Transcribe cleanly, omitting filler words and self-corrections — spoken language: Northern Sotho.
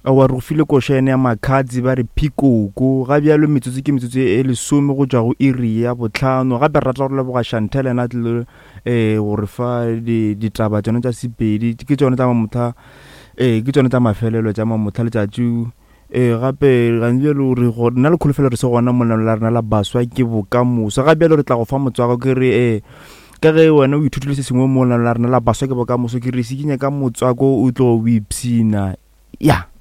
wa re go file košene ya makhatsi ba re phikoko ga bjalo metsotso ke metsotso e lesome go tšwa go iri ya botlhano gape rata go leboga Chantel ena tlile gore fa ditaba tsone tša Sepedi ke tsone tša mamotha ke tsone tša mafelelo tša mamotha letšatši gape ga bjalo re go nna le kholofelo re se gona mona la rena la baswa ke bokamoso ga bjalo re tla go fa motswako ke re ka ge wena o ithutile se sengwe mona la rena la baswa ke bokamoso ke re se kinya ka motswako o tlo o ipsina ya